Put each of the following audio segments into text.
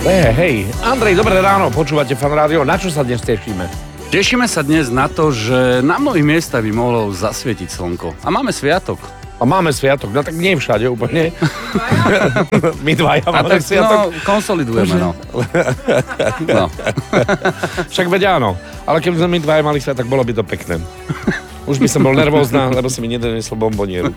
Hej, Andrej, dobré ráno, počúvate Fan Rádio. Na čo sa dnes tešíme? Tešíme sa dnes na to, že na mnohých miestach by mohlo zasvietiť slnko. A máme sviatok. A máme sviatok, no tak nie všade úplne. My dvaja máme tak, sviatok. No, konsolidujeme, no. Však veď áno, ale keby sme my dvaja mali sviatok, bolo by to pekné. Už by som bol nervózna, lebo si mi nedonesol bombonieru.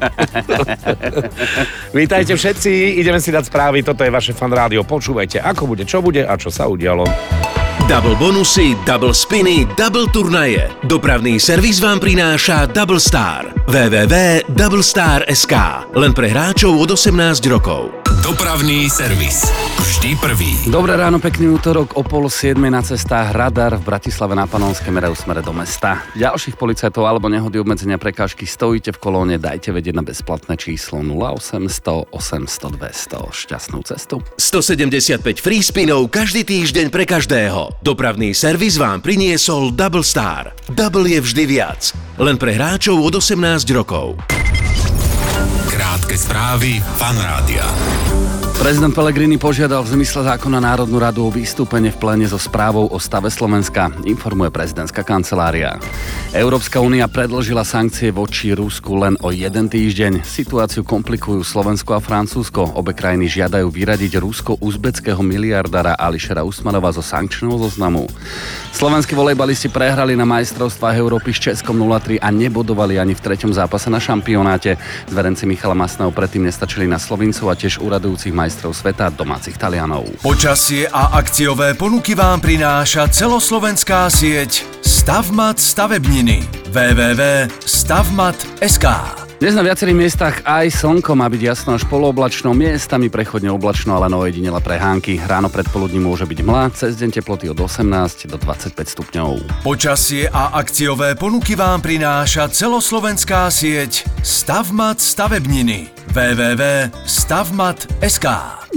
Vítajte všetci, ideme si dať správy, toto je vaše Fan Rádio. Počúvajte, ako bude, čo bude a čo sa udialo. Double bonusy, double spiny, double turnaje. Dopravný servis vám prináša Double Star. www.doublestar.sk. Len pre hráčov od 18 rokov. Dopravný servis. Vždy prvý. Dobré ráno, pekný útorok o 6:30 na cestách Radar v Bratislave na Panonské merajú smere do mesta. Ďalších policajtov alebo nehody, obmedzenia, prekážky, stojíte v kolóne, dajte vedieť na bezplatné číslo 0800 800 200. Šťastnú cestu. 175 free spinov každý týždeň pre každého. Dopravný servis vám priniesol Double Star. Double je vždy viac. Len pre hráčov od 18 rokov. Krátke správy Fan Rádia. Prezident Pellegrini požiadal v zmysle zákona Národnú radu o vystúpenie v pléne so správou o stave Slovenska, informuje prezidentská kancelária. Európska únia predĺžila sankcie voči Rusku len o 1 týždeň. Situáciu komplikujú Slovensko a Francúzsko. Obe krajiny žiadajú vyradiť rusko-uzbeckého miliardára Ališera Usmanova zo sankčného zoznamu. Slovenskí volejbalisti prehrali na majstrovstvách Európy s Českom 0-3 a nebodovali ani v 3. zápase na šampionáte. Zverenci Michala Masného predtým nestačili na Slovincov a tiež uradujúcich majstrov sveta domácich Talianov. Počasie a akciové ponuky vám prináša celoslovenská sieť Stavmat stavebniny. www.stavmat.sk. Dnes na viacerých miestach aj slnko, má byť jasno až polooblačno, miestami prechodne oblačno, ale ojedinele prehánky. Ráno predpoludní môže byť mlá, cez deň teploty od 18 do 25 stupňov. Počasie a akciové ponuky vám prináša celoslovenská sieť Stavmat stavebniny. www.stavmat.sk.